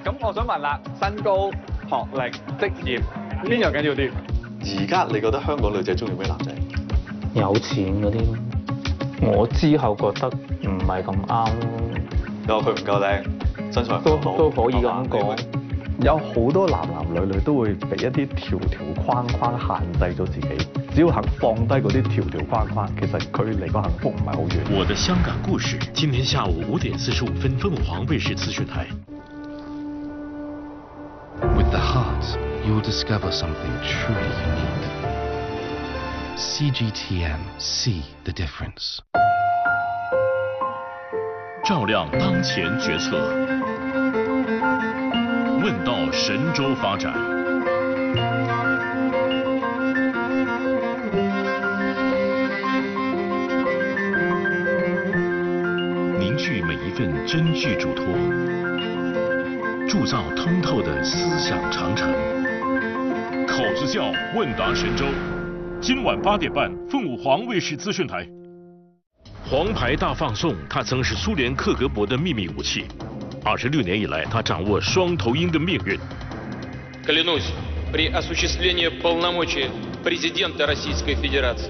咁我想問啦，身高、學歷、職業邊樣緊要啲？ 而家你覺得香港女仔中意咩男仔？ 有錢嗰啲，我之後覺得唔係咁啱咯。 佢唔夠靚，身材都可以咁講。 有好多男女都會被一啲條框限制咗自己。只要肯放低嗰啲條框，其實佢離個幸福唔係好遠。 我的香港故事，今天下午5點45分，鳳凰衛視資訊台。 With the heart, you'll discover something truly unique. CGTN, see the difference. 照亮當前決策，問道神州發展。凝聚每一份真摯嘱托，铸造通透的思想長城。口子窖問答神州，今晚8點半，鳳凰衛視資訊台。黃牌大放送，它曾是蘇聯克格勃的秘密武器。26年以來，它掌握雙頭鷹的命運。 Клянусь при осуществлении полномочий президента Российской Федерации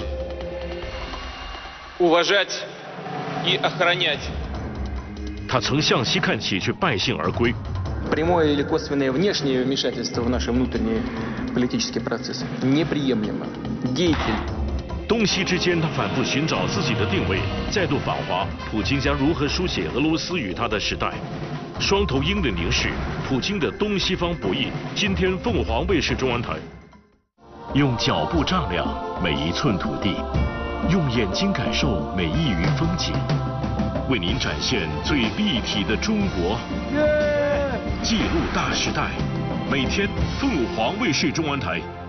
уважать и охранять。 他曾向西看齐，却败兴而归。 Прямое или косвенное внешнее вмешательство в наши внутренние политические процессы неприемлемо. Деятель。 东西之间，他反复寻找自己的定位，再度访华。普京将如何书写俄羅斯與他的時代？雙頭鷹的凝視，普京的東西方博弈。今天鳳凰衛視中文台，用腳步丈量每一寸土地，用眼睛感受每一隅風景，為您展現最立體的中國，記錄大時代。每天鳳凰衛視中文台